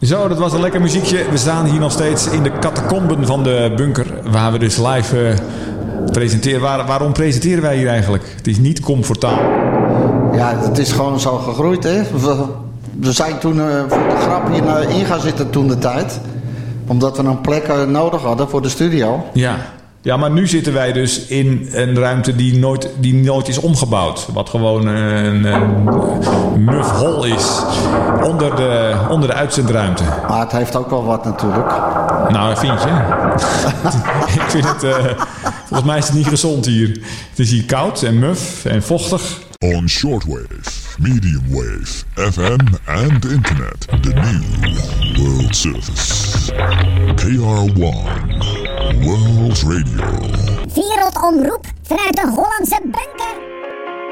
Zo, dat was een lekker muziekje. We staan hier nog steeds in de catacomben van de bunker. Waar we dus live presenteren. Waarom presenteren wij hier eigenlijk? Het is niet comfortabel. Ja, het is gewoon zo gegroeid, hè. We zijn toen voor de grap hier in gaan zitten toen de tijd. Omdat we een plek nodig hadden voor de studio. Ja, maar nu zitten wij dus in een ruimte die nooit is omgebouwd. Wat gewoon een muf hol is. Onder de uitzendruimte. Maar het heeft ook wel wat natuurlijk. Nou, vind je? Ik vind het... volgens mij is het niet gezond hier. Het is hier koud en muf en vochtig. On shortwave, medium wave, FM and internet. The new world service. KR1 World Radio. Wereldomroep vanuit de Hollandse bunker.